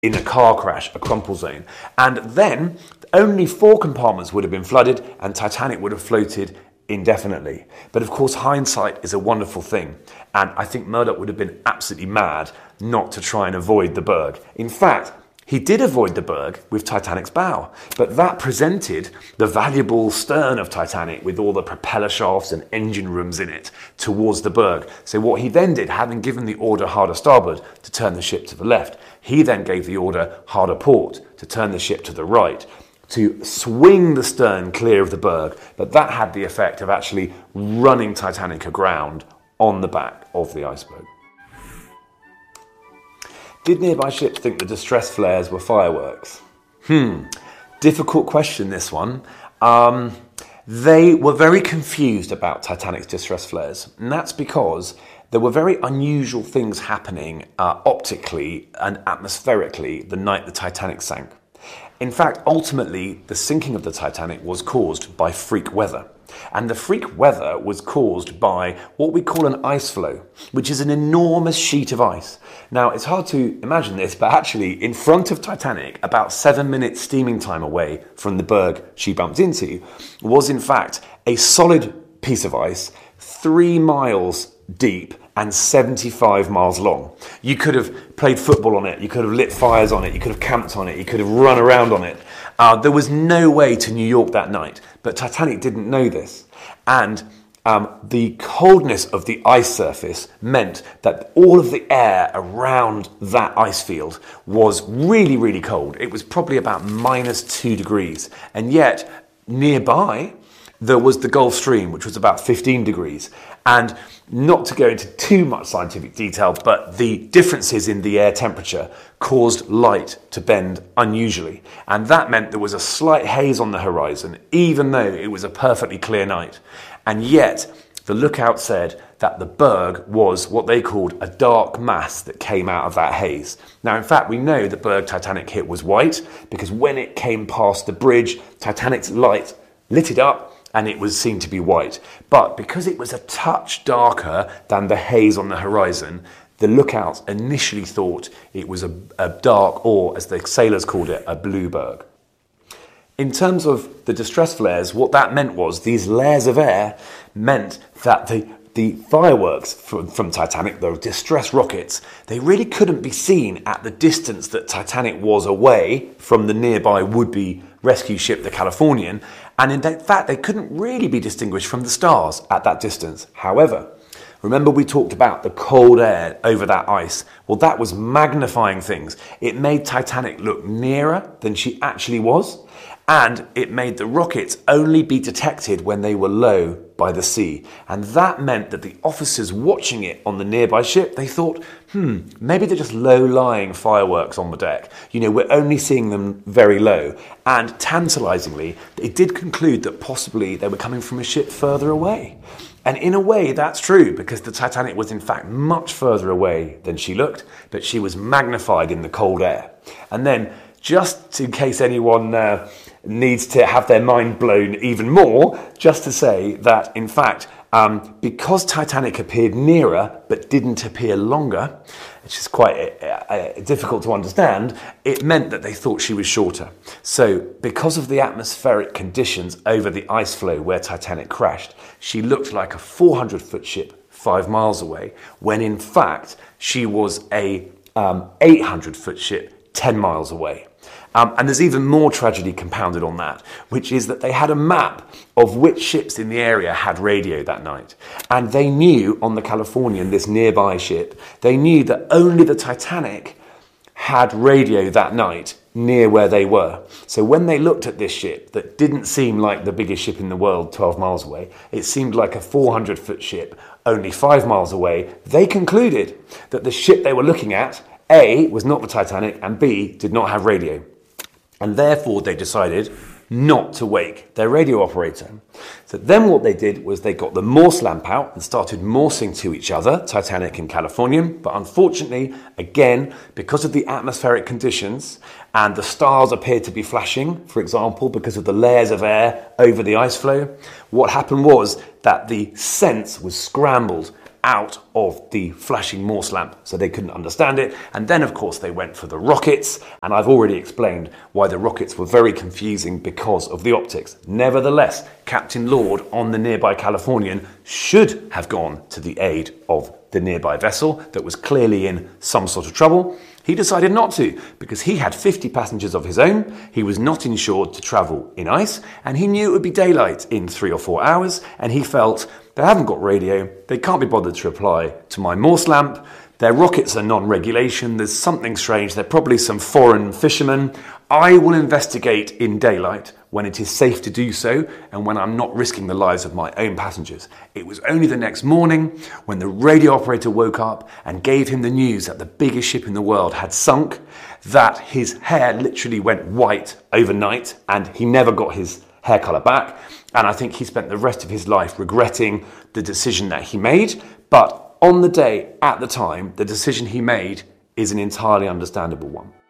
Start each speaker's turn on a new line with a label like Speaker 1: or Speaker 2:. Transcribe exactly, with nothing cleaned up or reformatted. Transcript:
Speaker 1: in a car crash, a crumple zone. And then only four compartments would have been flooded and Titanic would have floated indefinitely. But of course, hindsight is a wonderful thing. And I think Murdoch would have been absolutely mad not to try and avoid the berg. In fact, he did avoid the berg with Titanic's bow, but that presented the valuable stern of Titanic with all the propeller shafts and engine rooms in it towards the berg. So what he then did, having given the order harder starboard to turn the ship to the left, he then gave the order harder port to turn the ship to the right, to swing the stern clear of the berg, but that had the effect of actually running Titanic aground on the back of the iceberg. Did nearby ships think the distress flares were fireworks? Hmm, difficult question, this one. Um, they were very confused about Titanic's distress flares, and that's because there were very unusual things happening uh, optically and atmospherically the night the Titanic sank. In fact, ultimately, the sinking of the Titanic was caused by freak weather. And the freak weather was caused by what we call an ice floe, which is an enormous sheet of ice. Now, it's hard to imagine this, but actually, in front of Titanic, about seven minutes steaming time away from the berg she bumped into, was in fact a solid piece of ice, three miles deep and seventy-five miles long. You could have played football on it, you could have lit fires on it, you could have camped on it, you could have run around on it. Uh, there was no way to New York that night, but Titanic didn't know this. And um, the coldness of the ice surface meant that all of the air around that ice field was really, really cold. It was probably about minus two degrees. And yet, nearby, there was the Gulf Stream, which was about fifteen degrees. And not to go into too much scientific detail, but the differences in the air temperature caused light to bend unusually. And that meant there was a slight haze on the horizon, even though it was a perfectly clear night. And yet, the lookout said that the berg was what they called a dark mass that came out of that haze. Now, in fact, we know the berg Titanic hit was white, because when it came past the bridge, Titanic's light lit it up, and it was seen to be white. But because it was a touch darker than the haze on the horizon, the lookouts initially thought it was a, a dark, or as the sailors called it, a blue berg. In terms of the distress flares, what that meant was these layers of air meant that the The fireworks from, from Titanic, the distress rockets, they really couldn't be seen at the distance that Titanic was away from the nearby would-be rescue ship, the Californian, and in fact they couldn't really be distinguished from the stars at that distance. However, remember we talked about the cold air over that ice? Well, that was magnifying things. It made Titanic look nearer than she actually was, and it made the rockets only be detected when they were low by the sea. And that meant that the officers watching it on the nearby ship, they thought, hmm, maybe they're just low-lying fireworks on the deck. You know, we're only seeing them very low. And tantalizingly, they did conclude that possibly they were coming from a ship further away. And in a way, that's true, because the Titanic was in fact much further away than she looked, but she was magnified in the cold air. And then, just in case anyone uh, needs to have their mind blown even more, just to say that, in fact, um, because Titanic appeared nearer but didn't appear longer, which is quite uh, uh, difficult to understand, it meant that they thought she was shorter. So, because of the atmospheric conditions over the ice floe where Titanic crashed, she looked like a four hundred foot ship five miles away, when in fact she was a um, eight hundred foot ship ten miles away. Um, and there's even more tragedy compounded on that, which is that they had a map of which ships in the area had radio that night. And they knew on the Californian, this nearby ship, they knew that only the Titanic had radio that night near where they were. So when they looked at this ship that didn't seem like the biggest ship in the world twelve miles away, it seemed like a four hundred foot ship only five miles away, they concluded that the ship they were looking at, A, was not the Titanic, and B, did not have radio. And therefore they decided not to wake their radio operator. So then what they did was they got the Morse lamp out and started morsing to each other, Titanic and Californian. But unfortunately, again, because of the atmospheric conditions and the stars appeared to be flashing, for example, because of the layers of air over the ice floe, what happened was that the sense was scrambled out of the flashing Morse lamp, so they couldn't understand it. And then, of course, they went for the rockets, and I've already explained why the rockets were very confusing because of the optics. Nevertheless, Captain Lord on the nearby Californian should have gone to the aid of the nearby vessel that was clearly in some sort of trouble. He decided not to because he had fifty passengers of his own, he was not insured to travel in ice, and he knew it would be daylight in three or four hours, and he felt, they haven't got radio, they can't be bothered to reply to my Morse lamp, their rockets are non-regulation, there's something strange, they're probably some foreign fishermen. I will investigate in daylight when it is safe to do so and when I'm not risking the lives of my own passengers. It was only the next morning when the radio operator woke up and gave him the news that the biggest ship in the world had sunk, that his hair literally went white overnight and he never got his hair colour back. And I think he spent the rest of his life regretting the decision that he made. But on the day, at the time, the decision he made is an entirely understandable one.